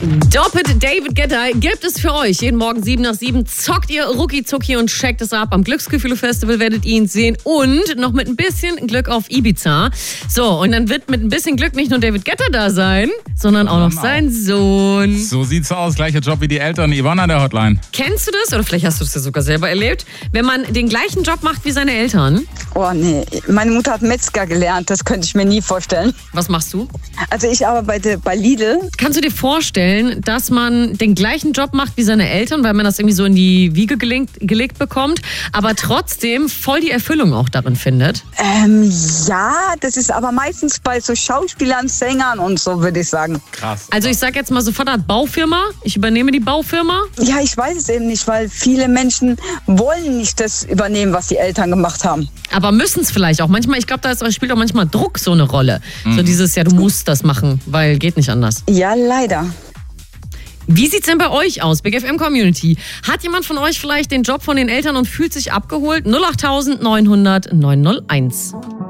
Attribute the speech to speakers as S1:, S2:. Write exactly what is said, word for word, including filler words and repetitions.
S1: Doppelt David Guetta gibt es für euch. Jeden Morgen sieben nach sieben zockt ihr Rucki Zucki und checkt es ab. Am Glücksgefühle-Festival werdet ihr ihn sehen und noch mit ein bisschen Glück auf Ibiza. So, und dann wird mit ein bisschen Glück nicht nur David Guetta da sein, sondern auch noch sein Sohn.
S2: So sieht's aus. Gleicher Job wie die Eltern. Yvonne an der Hotline.
S1: Kennst du das? Oder vielleicht hast du das ja sogar selber erlebt. Wenn man den gleichen Job macht wie seine Eltern.
S3: Oh nee, meine Mutter hat Metzger gelernt. Das könnte ich mir nie vorstellen.
S1: Was machst du?
S3: Also ich arbeite bei Lidl.
S1: Kannst du dir vorstellen, dass man den gleichen Job macht wie seine Eltern, weil man das irgendwie so in die Wiege gelegt, gelegt bekommt, aber trotzdem voll die Erfüllung auch darin findet?
S3: Ähm, ja, das ist aber meistens bei so Schauspielern, Sängern und so, würde ich sagen.
S2: Krass.
S1: Also ich sag jetzt mal so, Vater hat Baufirma, ich übernehme die Baufirma.
S3: Ja, ich weiß es eben nicht, weil viele Menschen wollen nicht das übernehmen, was die Eltern gemacht haben.
S1: Aber müssen es vielleicht auch. Manchmal, ich glaube, da ist, spielt auch manchmal Druck so eine Rolle. Mhm. So dieses, ja, du musst das machen, weil geht nicht anders.
S3: Ja, leider.
S1: Wie sieht's denn bei euch aus, Big F M Community? Hat jemand von euch vielleicht den Job von den Eltern und fühlt sich abgeholt? null acht neun null null neun null eins.